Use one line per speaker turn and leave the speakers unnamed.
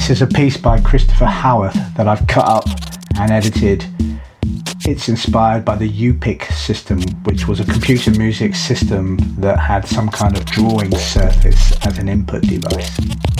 This is a piece by Christopher Howarth that I've cut up and edited. It's inspired by the UPIC system, which was a computer music system that had some kind of drawing surface as an input device.